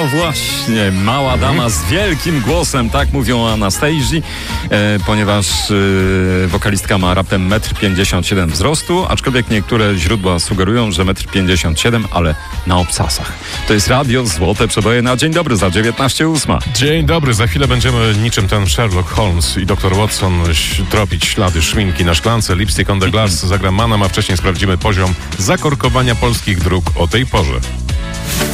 No właśnie, mała dama z wielkim głosem, tak mówią o Anastazji, ponieważ wokalistka ma raptem 1,57 m wzrostu, aczkolwiek niektóre źródła sugerują, że 1,57 m, ale na obcasach. To jest radio Złote Przeboje na Dzień Dobry za 19:08. Dzień dobry, za chwilę będziemy niczym ten Sherlock Holmes i dr Watson tropić ślady szminki na szklance. Lipstick on the Glass zagra Manam, a wcześniej sprawdzimy poziom zakorkowania polskich dróg o tej porze.